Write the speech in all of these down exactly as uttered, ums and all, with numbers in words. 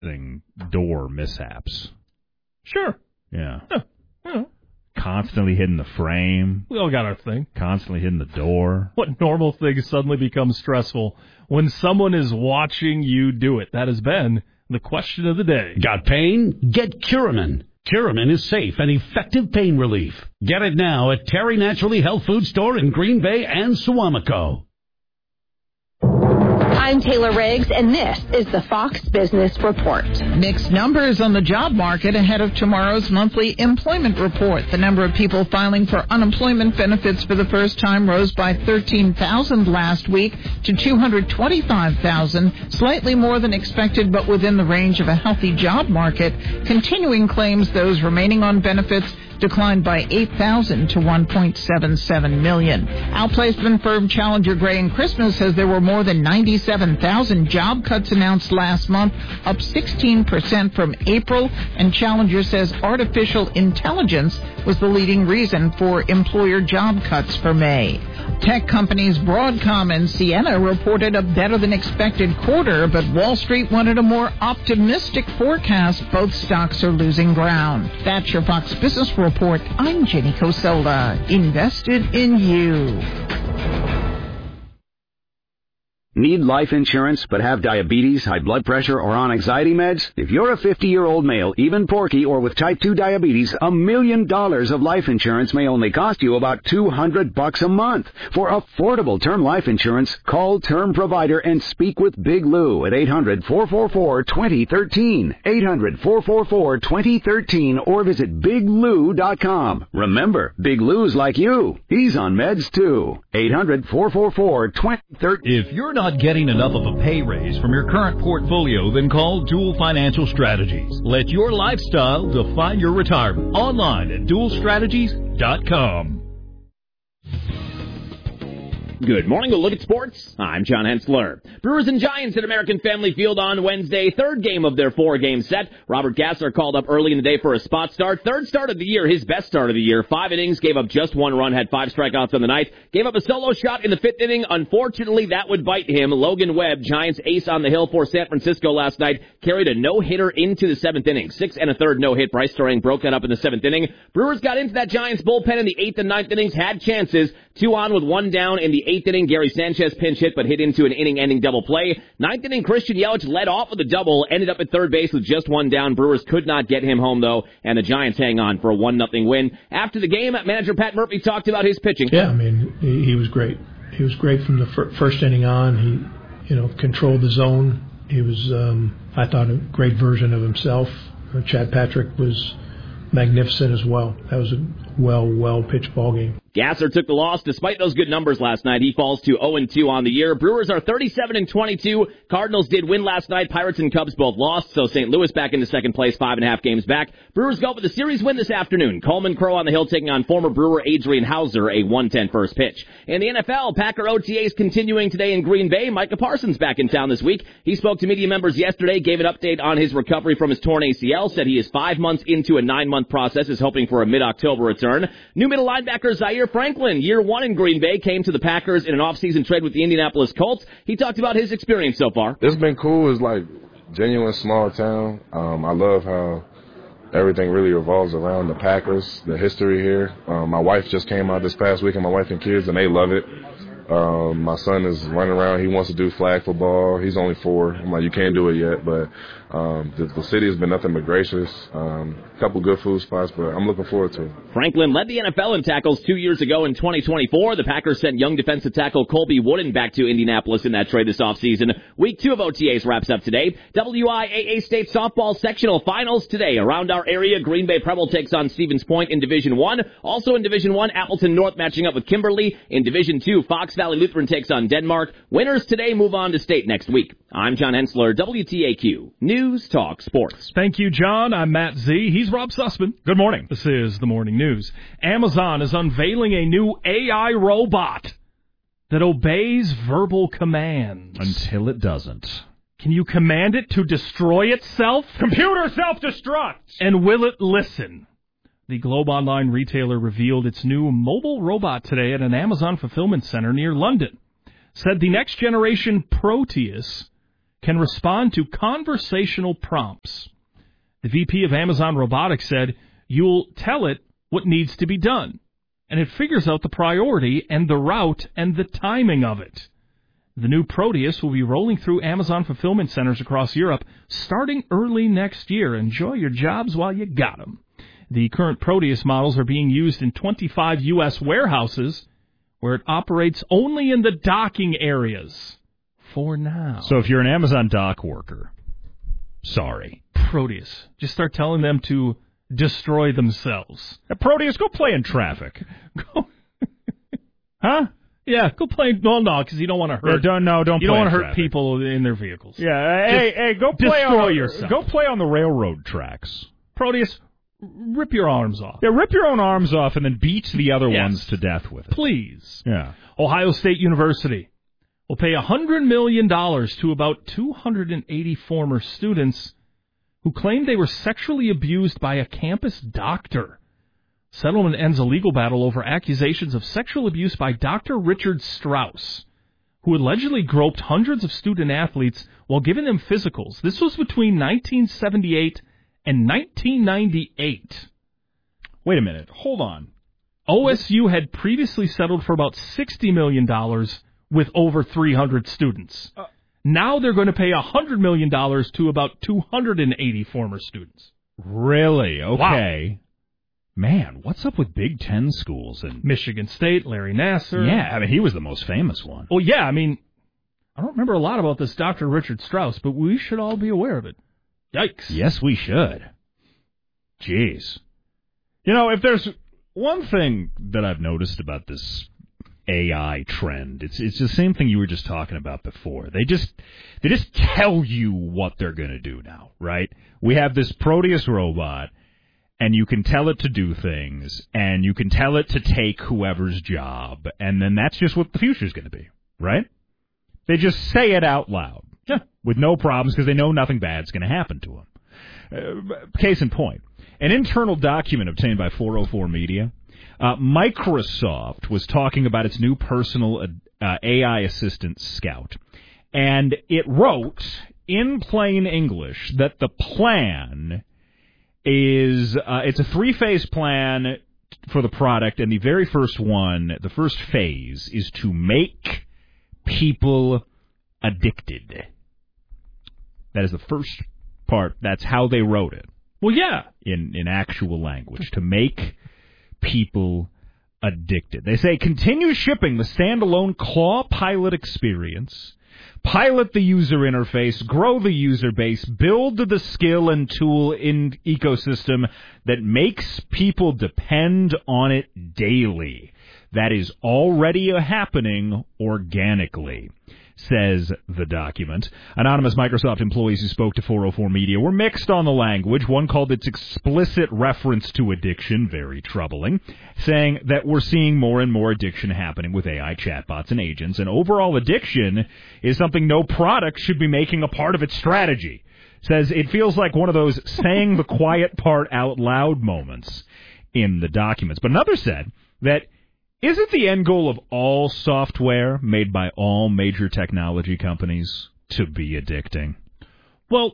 door mishaps. Sure. Yeah. Huh. Well, constantly hitting the frame. We all got our thing. Constantly hitting the door. What normal thing suddenly becomes stressful when someone is watching you do it? That has been the question of the day. Got pain? Get Curamin. Curamin is safe and effective pain relief. Get it now at Terry Naturally Health Food Store in Green Bay and Suamico. I'm Taylor Riggs, and this is the Fox Business Report. Mixed numbers on the job market ahead of tomorrow's monthly employment report. The number of people filing for unemployment benefits for the first time rose by thirteen thousand last week to two hundred twenty-five thousand, slightly more than expected, but within the range of a healthy job market. Continuing claims those remaining on benefits declined by eight thousand to one point seven seven million. Outplacement firm Challenger Gray and Christmas says there were more than ninety-seven thousand job cuts announced last month, up sixteen percent from April, and Challenger says artificial intelligence was the leading reason for employer job cuts for May. Tech companies Broadcom and Ciena reported a better-than-expected quarter, but Wall Street wanted a more optimistic forecast. Both stocks are losing ground. That's your Fox Business Report. I'm Jenny Cosola. Invested in you. Need life insurance but have diabetes, high blood pressure, or on anxiety meds? If you're a fifty-year-old male, even porky, or with type two diabetes, a million dollars of life insurance may only cost you about two hundred bucks a month. For affordable term life insurance, call Term Provider and speak with Big Lou at eight hundred, four four four, two zero one three, eight hundred, four four four, two zero one three, or visit big lou dot com. Remember, Big Lou's like you. He's on meds too. eight hundred, four four four, two zero one three. If you're not getting enough of a pay raise from your current portfolio, then call Dual Financial Strategies. Let your lifestyle define your retirement. Online at dual strategies dot com. Good morning. We'll look at sports. I'm John Hensler. Brewers and Giants at American Family Field on Wednesday. Third game of their four-game set. Robert Gasser called up early in the day for a spot start. Third start of the year, his best start of the year. Five innings, gave up just one run, had five strikeouts on the night. Gave up a solo shot in the fifth inning. Unfortunately, that would bite him. Logan Webb, Giants ace on the hill for San Francisco last night, carried a no-hitter into the seventh inning. Six and a third no-hit. Bryce Stirring broke that up in the seventh inning. Brewers got into that Giants bullpen in the eighth and ninth innings, had chances. Two on with one down in the eighth inning. Gary Sanchez pinch hit, but hit into an inning-ending double play. Ninth inning, Christian Yelich led off with a double, ended up at third base with just one down. Brewers could not get him home, though, and the Giants hang on for a one nothing win. After the game, manager Pat Murphy talked about his pitching. Yeah, I mean, he, he was great. He was great from the fir- first inning on. He, you know, controlled the zone. He was, um, I thought, a great version of himself. Uh, Chad Patrick was magnificent as well. That was a well, well-pitched ball game. Gasser took the loss. Despite those good numbers last night, he falls to oh and two on the year. Brewers are thirty-seven and twenty-two. Cardinals did win last night. Pirates and Cubs both lost, so Saint Louis back into second place, five and a half games back. Brewers go for the series win this afternoon. Coleman Crow on the hill taking on former Brewer Adrian Hauser, a one ten first pitch. In the N F L, Packer O T As continuing today in Green Bay. Micah Parsons back in town this week. He spoke to media members yesterday, gave an update on his recovery from his torn A C L, said he is five months into a nine-month process, is hoping for a mid-October return. New middle linebacker Zaire Franklin, year one in Green Bay, came to the Packers in an off-season trade with the Indianapolis Colts. He talked about his experience so far. It's been cool. It's like genuine small town. Um, I love how everything really revolves around the Packers, the history here. Um, my wife just came out this past week, and my wife and kids, and they love it. Um, my son is running around. He wants to do flag football. He's only four. I'm like, you can't do it yet, but um, the, the city has been nothing but gracious. Um, a couple good food spots, but I'm looking forward to it. Franklin led the N F L in tackles two years ago in twenty twenty-four. The Packers sent young defensive tackle Colby Wooden back to Indianapolis in that trade this offseason. Week two of O T As wraps up today. W I A A State softball sectional finals today. Around our area, Green Bay Preble takes on Stevens Point in Division one. Also in Division one, Appleton North matching up with Kimberly. In Division two, Fox Valley Lutheran takes on Denmark. Winners today move on to state next week. I'm John Hensler, W T A Q News Talk Sports. Thank you, John. I'm Matt Z. He's Rob Sussman. Good morning. This is the Morning News. Amazon is unveiling a new A I robot that obeys verbal commands. Until it doesn't. Can you command it to destroy itself? Computer self-destruct! And will it listen? The Globe Online retailer revealed its new mobile robot today at an Amazon fulfillment center near London. Said the next generation Proteus can respond to conversational prompts. The V P of Amazon Robotics said, you'll tell it what needs to be done, and it figures out the priority and the route and the timing of it. The new Proteus will be rolling through Amazon fulfillment centers across Europe starting early next year. Enjoy your jobs while you got them. The current Proteus models are being used in twenty-five U S warehouses where it operates only in the docking areas for now. So if you're an Amazon dock worker, sorry. Proteus. Just start telling them to destroy themselves. Uh, Proteus, go play in traffic. Go. Huh? Yeah, go play. Well, no, because you don't want to hurt. Yeah, don't no, don't. You play don't want to hurt traffic. people in their vehicles. Yeah, uh, hey, hey, go play destroy on yourself. Go play on the railroad tracks. Proteus, rip your arms off. Yeah, rip your own arms off and then beat the other Yes. ones to death with it. Please. Yeah. Ohio State University will pay one hundred million dollars to about two hundred eighty former students who claimed they were sexually abused by a campus doctor. Settlement ends a legal battle over accusations of sexual abuse by Doctor Richard Strauss, who allegedly groped hundreds of student-athletes while giving them physicals. This was between nineteen seventy-eight and nineteen ninety-eight. Wait a minute. Hold on. O S U had previously settled for about sixty million dollars with over three hundred students. Uh, now they're going to pay one hundred million dollars to about two hundred eighty former students. Really? Okay. Wow. Man, what's up with Big Ten schools? And Michigan State, Larry Nassar. Yeah, I mean, he was the most famous one. Well, yeah, I mean, I don't remember a lot about this Doctor Richard Strauss, but we should all be aware of it. Yikes. Yes, we should. Jeez. You know, if there's one thing that I've noticed about this A I trend, it's it's the same thing you were just talking about before. They just they just tell you what they're going to do now, right? We have this Proteus robot, and you can tell it to do things, and you can tell it to take whoever's job, and then that's just what the future's going to be, right? They just say it out loud, yeah, with no problems because they know nothing bad's going to happen to them. Uh, case in point, an internal document obtained by four oh four Media, uh, Microsoft was talking about its new personal uh, A I assistant, Scout, and it wrote in plain English that the plan is uh, it's a three-phase plan for the product, and the very first one, the first phase, is to make people addicted. That is the first part. That's how they wrote it. Well, yeah. In, in actual language, to make people addicted. They say, continue shipping the standalone Claw Pilot experience, pilot the user interface, grow the user base, build the skill and tool in ecosystem that makes people depend on it daily. That is already happening organically, says the document. Anonymous Microsoft employees who spoke to four oh four Media were mixed on the language. One called its explicit reference to addiction very troubling, saying that we're seeing more and more addiction happening with A I chatbots and agents, and overall addiction is something no product should be making a part of its strategy. Says it feels like one of those saying the quiet part out loud moments in the documents. But another said that isn't the end goal of all software made by all major technology companies to be addicting? Well,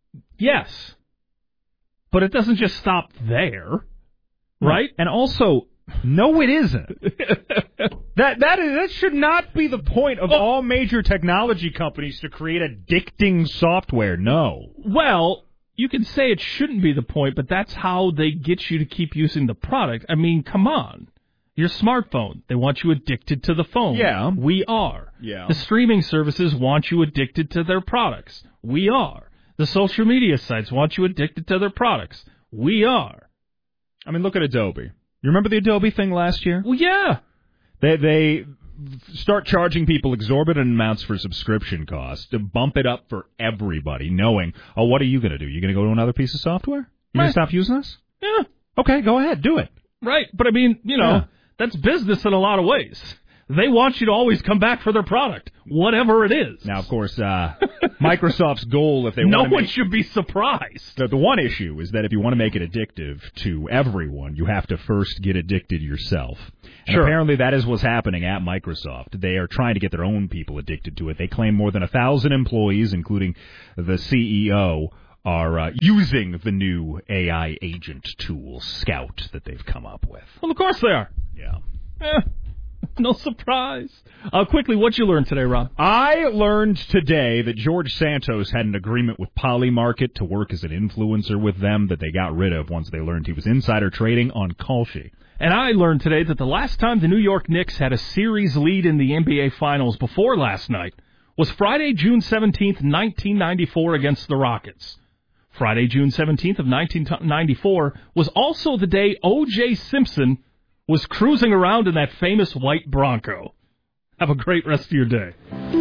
yes. But it doesn't just stop there, right? And also, no, it isn't. that that is that should not be the point of oh. all major technology companies to create addicting software. No. Well, you can say it shouldn't be the point, but that's how they get you to keep using the product. I mean, come on. Your smartphone, they want you addicted to the phone. Yeah. We are. Yeah. The streaming services want you addicted to their products. We are. The social media sites want you addicted to their products. We are. I mean, look at Adobe. You remember the Adobe thing last year? Well, yeah. They they start charging people exorbitant amounts for subscription costs to bump it up for everybody, knowing, oh, what are you going to do? You going to go to another piece of software? You going to stop using us? Yeah. Okay, go ahead. Do it. Right. But, I mean, you know, yeah. That's business in a lot of ways. They want you to always come back for their product, whatever it is. Now, of course, uh, Microsoft's goal, if they no want to one make, should be surprised. The, the one issue is that if you want to make it addictive to everyone, you have to first get addicted yourself. And sure. Apparently that is what's happening at Microsoft. They are trying to get their own people addicted to it. They claim more than a thousand employees, including the C E O, are uh, using the new A I agent tool, Scout, that they've come up with. Well, of course they are. Yeah. Eh, no surprise. Uh, quickly, what you learned today, Rob? I learned today that George Santos had an agreement with Polymarket to work as an influencer with them that they got rid of once they learned he was insider trading on Kalshi. And I learned today that the last time the New York Knicks had a series lead in the N B A Finals before last night was Friday, June seventeenth, nineteen ninety-four against the Rockets. Friday, June seventeenth of nineteen ninety-four was also the day O J Simpson was cruising around in that famous white Bronco. Have a great rest of your day.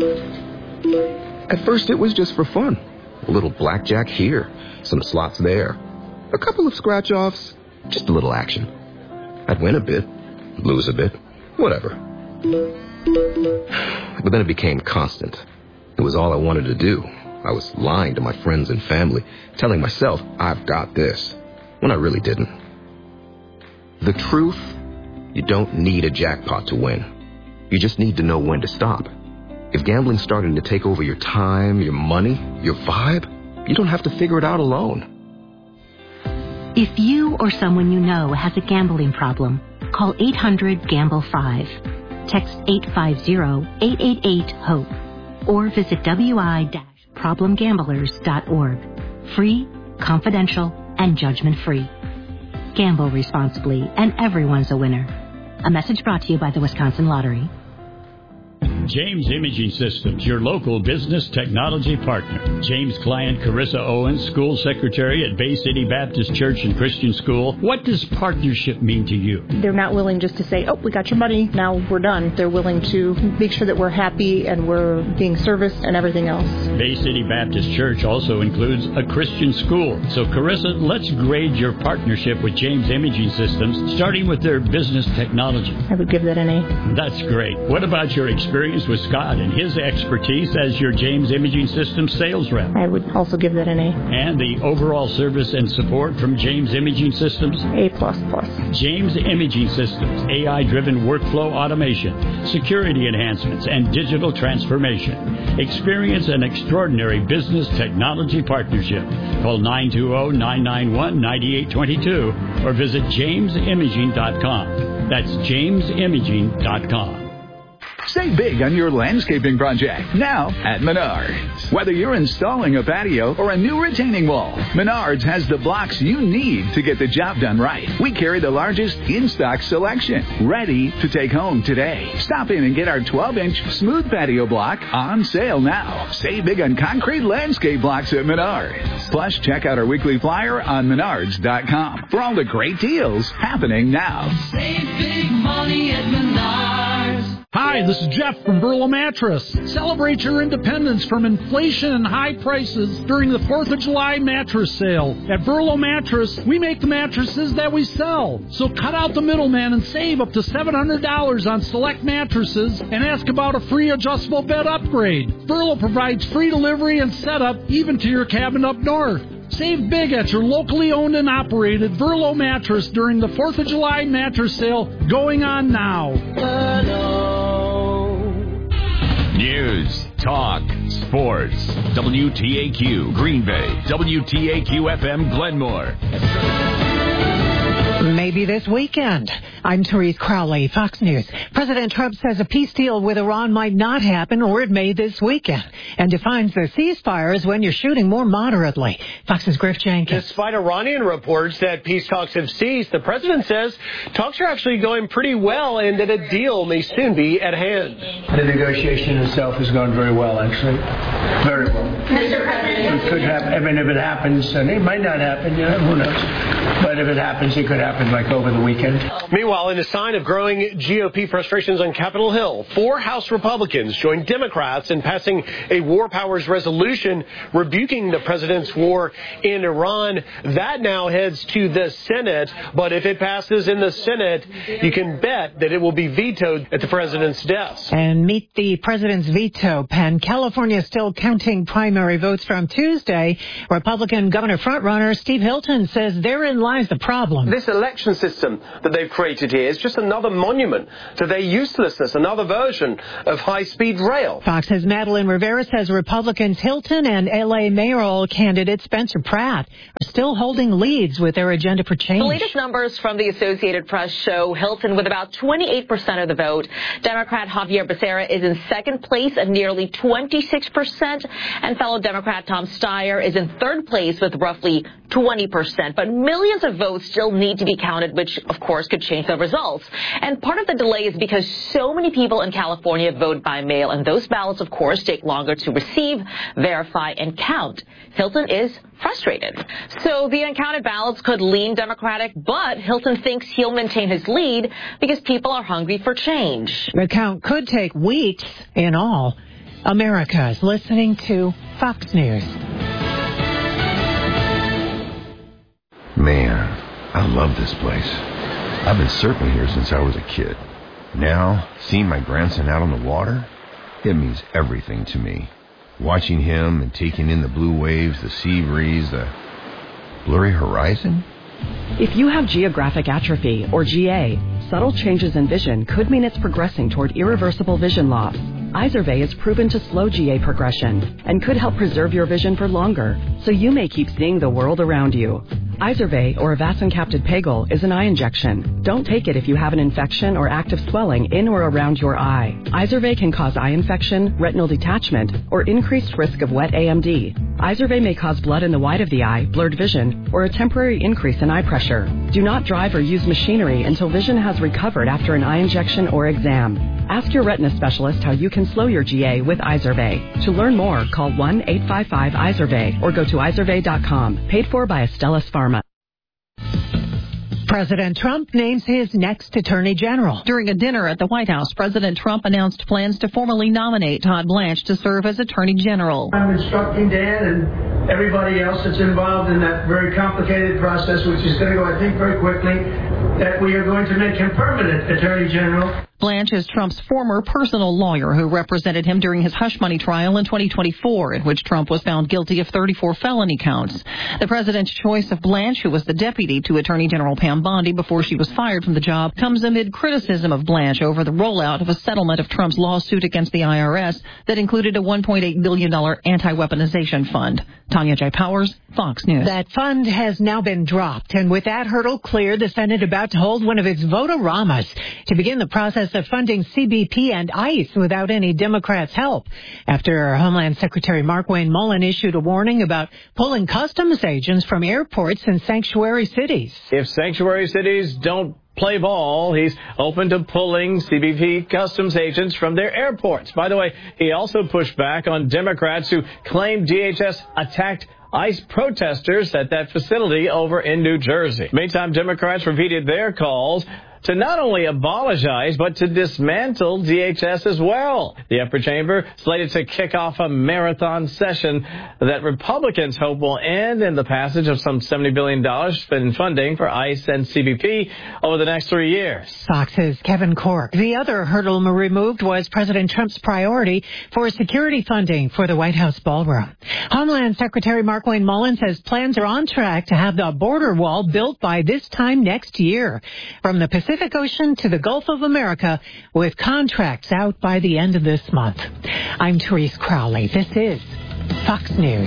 At first, it was just for fun. A little blackjack here, some slots there, a couple of scratch-offs, just a little action. I'd win a bit, lose a bit, whatever. But then it became constant. It was all I wanted to do. I was lying to my friends and family, telling myself, I've got this, when I really didn't. The truth, you don't need a jackpot to win. You just need to know when to stop. If gambling's starting to take over your time, your money, your vibe, you don't have to figure it out alone. If you or someone you know has a gambling problem, call eight hundred gamble five. Text eight five zero, eight eight eight, HOPE. Or visit w i dash problem gamblers dot org. Free, confidential, and judgment-free. Gamble responsibly, and everyone's a winner. A message brought to you by the Wisconsin Lottery. James Imaging Systems, your local business technology partner. James' client Carissa Owens, school secretary at Bay City Baptist Church and Christian School. What does partnership mean to you? They're not willing just to say, oh, we got your money, now we're done. They're willing to make sure that we're happy and we're being serviced and everything else. Bay City Baptist Church also includes a Christian school. So, Carissa, let's grade your partnership with James Imaging Systems, starting with their business technology. I would give that an A. That's great. What about your experience with Scott and his expertise as your James Imaging Systems sales rep? I would also give that an A. And the overall service and support from James Imaging Systems? A plus plus. James Imaging Systems, A I-driven workflow automation, security enhancements, and digital transformation. Experience an extraordinary business technology partnership. Call nine two zero, nine nine one, nine eight two two or visit james imaging dot com. That's james imaging dot com. Save big on your landscaping project now at Menards. Whether you're installing a patio or a new retaining wall, Menards has the blocks you need to get the job done right. We carry the largest in-stock selection, ready to take home today. Stop in and get our twelve-inch smooth patio block on sale now. Save big on concrete landscape blocks at Menards. Plus, check out our weekly flyer on menards dot com for all the great deals happening now. Save big money at Menards. Hi, this is Jeff from Burlow Mattress. Celebrate your independence from inflation and high prices during the fourth of July mattress sale. At Burlow Mattress, we make the mattresses that we sell. So cut out the middleman and save up to seven hundred dollars on select mattresses and ask about a free adjustable bed upgrade. Burlow provides free delivery and setup even to your cabin up north. Save big at your locally owned and operated Burlow Mattress during the fourth of July mattress sale going on now. News, talk, sports. W T A Q Green Bay. W T A Q F M Glenmore. Maybe this weekend. I'm Therese Crowley, Fox News. President Trump says a peace deal with Iran might not happen, or it may this weekend, and defines the ceasefire as when you're shooting more moderately. Fox's Griff Jenkins. Despite Iranian reports that peace talks have ceased, the president says talks are actually going pretty well and that a deal may soon be at hand. The negotiation itself has gone very well, actually. Very well. Mister President. It could happen. I mean, if it happens, and it might not happen, you know, who knows. But if it happens, it could happen happened like over the weekend. Meanwhile, in a sign of growing G O P frustrations on Capitol Hill, four House Republicans joined Democrats in passing a war powers resolution rebuking the president's war in Iran. That now heads to the Senate, but if it passes in the Senate, you can bet that it will be vetoed at the president's desk. And meet the president's veto pen. California is still counting primary votes from Tuesday. Republican governor frontrunner Steve Hilton says therein lies the problem. This election system that they've created here is just another monument to their uselessness, another version of high-speed rail. Fox's Madeline Rivera says Republicans Hilton and L A mayoral candidate Spencer Pratt are still holding leads with their agenda for change. The latest numbers from the Associated Press show Hilton with about twenty-eight percent of the vote. Democrat Javier Becerra is in second place at nearly twenty-six percent, and fellow Democrat Tom Steyer is in third place with roughly twenty percent. But millions of votes still need to be counted, which, of course, could change the results. And part of the delay is because so many people in California vote by mail, and those ballots, of course, take longer to receive, verify, and count. Hilton is frustrated. So the uncounted ballots could lean Democratic, but Hilton thinks he'll maintain his lead because people are hungry for change. The count could take weeks in all. America is listening to Fox News. Man, I love this place. I've been surfing here since I was a kid. Now, seeing my grandson out on the water, it means everything to me. Watching him and taking in the blue waves, the sea breeze, the blurry horizon. If you have geographic atrophy, or G A, subtle changes in vision could mean it's progressing toward irreversible vision loss. Izervay is proven to slow G A progression and could help preserve your vision for longer, so you may keep seeing the world around you. Izervay, or avacincaptad pegol, is an eye injection. Don't take it if you have an infection or active swelling in or around your eye. Izervay can cause eye infection, retinal detachment, or increased risk of wet A M D. Izervay may cause blood in the white of the eye, blurred vision, or a temporary increase in eye pressure. Do not drive or use machinery until vision has recovered after an eye injection or exam. Ask your retina specialist how you can slow your G A with Izervay. To learn more, call one eight five five Izervay or go to izervay dot com. Paid for by Astellas Pharma. President Trump names his next attorney general. During a dinner at the White House, President Trump announced plans to formally nominate Todd Blanche to serve as attorney general. I'm instructing Dan and everybody else that's involved in that very complicated process, which is going to go, I think, very quickly, that we are going to make him permanent attorney general. Blanche is Trump's former personal lawyer who represented him during his hush money trial in twenty twenty-four, in which Trump was found guilty of thirty-four felony counts. The president's choice of Blanche, who was the deputy to Attorney General Pam Bondi before she was fired from the job, comes amid criticism of Blanche over the rollout of a settlement of Trump's lawsuit against the I R S that included a one point eight billion dollars anti-weaponization fund. Tanya J. Powers, Fox News. That fund has now been dropped, and with that hurdle cleared, the Senate about to hold one of its vote-a-ramas to begin the process of funding C B P and ICE without any Democrats' help, after Homeland Secretary Markwayne Mullin issued a warning about pulling customs agents from airports in sanctuary cities. If sanctuary cities don't play ball, he's open to pulling C B P customs agents from their airports. By the way, he also pushed back on Democrats who claim D H S attacked ICE protesters at that facility over in New Jersey. Meantime, Democrats repeated their calls to not only abolish ICE, but to dismantle D H S as well. The upper chamber slated to kick off a marathon session that Republicans hope will end in the passage of some seventy billion dollars in funding for ICE and C B P over the next three years. Fox's Kevin Corke. The other hurdle removed was President Trump's priority for security funding for the White House ballroom. Homeland Secretary Markwayne Mullin says plans are on track to have the border wall built by this time next year. From the Pacific Pacific Ocean to the Gulf of America, with contracts out by the end of this month. I'm Therese Crowley. This is Fox News.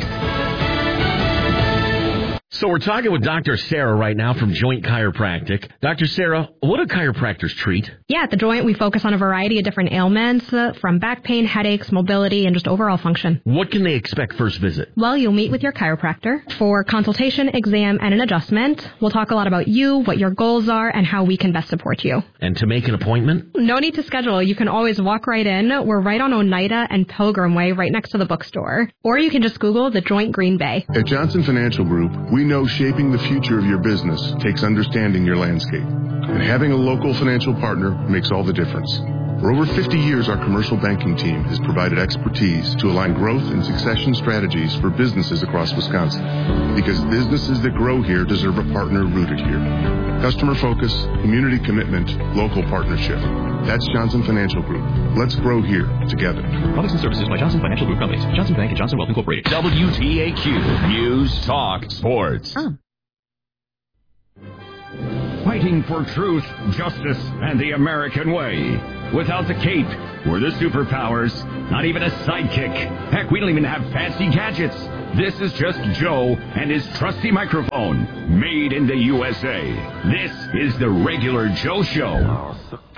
So we're talking with Doctor Sarah right now from Joint Chiropractic. Doctor Sarah, what do chiropractors treat? Yeah, at The Joint, we focus on a variety of different ailments, uh, from back pain, headaches, mobility, and just overall function. What can they expect first visit? Well, you'll meet with your chiropractor for consultation, exam, and an adjustment. We'll talk a lot about you, what your goals are, and how we can best support you. And to make an appointment? No need to schedule. You can always walk right in. We're right on Oneida and Pilgrim Way, right next to the bookstore. Or you can just Google The Joint Green Bay. At Johnson Financial Group, we We know shaping the future of your business takes understanding your landscape, and having a local financial partner makes all the difference. For over fifty years, our commercial banking team has provided expertise to align growth and succession strategies for businesses across Wisconsin. Because businesses that grow here deserve a partner rooted here. Customer focus, community commitment, local partnership. That's Johnson Financial Group. Let's grow here together. Products and services by Johnson Financial Group Companies. Johnson Bank and Johnson Wealth Incorporated. W T A Q News Talk Sports. Oh. Fighting for truth, justice, and the American way. Without the cape or the superpowers, not even a sidekick. Heck, we don't even have fancy gadgets. This is just Joe and his trusty microphone, made in the U S A. This is the Regular Joe Show.